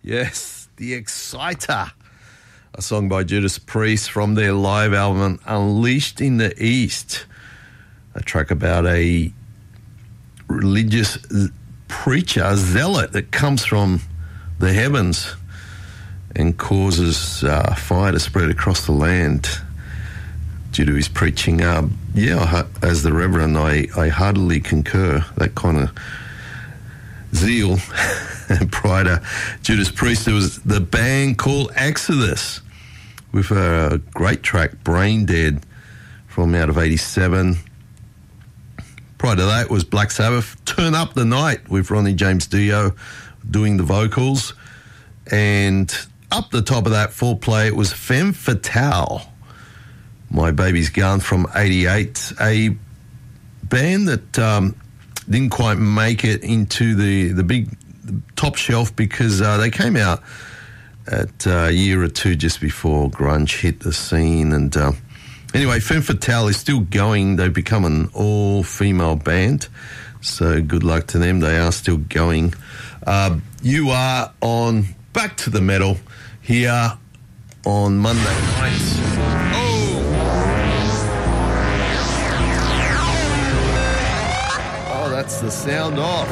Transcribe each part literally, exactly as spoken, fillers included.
Yes, The Exciter, a song by Judas Priest from their live album Unleashed in the East, a track about a religious preacher, zealot that comes from the heavens and causes uh, fire to spread across the land due to his preaching. Uh, yeah, as the Reverend, I, I heartily concur that kind of zeal. And prior to Judas Priest, there was the band called Exodus with a great track, Brain Dead, from out of eighty-seven. Prior to that was Black Sabbath, Turn Up the Night with Ronnie James Dio doing the vocals. And up the top of that foreplay, it was Femme Fatale, My Baby's Gun from eighty-eight, a band that um, didn't quite make it into the, the big top shelf because uh, they came out at uh, a year or two just before grunge hit the scene. And uh, anyway, Femme Fatale is still going. They've become an all-female band, so good luck to them. They are still going. Uh, you are on Back to the Metal here on Monday nights. Oh! Oh, that's the sound off.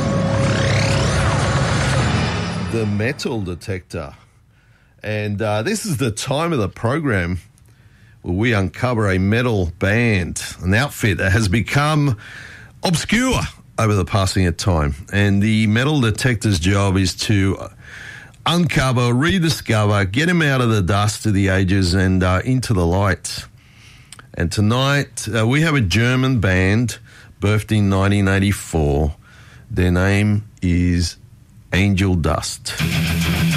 The metal detector. And uh, this is the time of the program where we uncover a metal band, an outfit that has become obscure over the passing of time. And the metal detector's job is to uncover, rediscover, get him out of the dust of the ages and uh, into the light. And tonight uh, we have a German band, birthed in nineteen eighty-four. Their name is Angel Dust.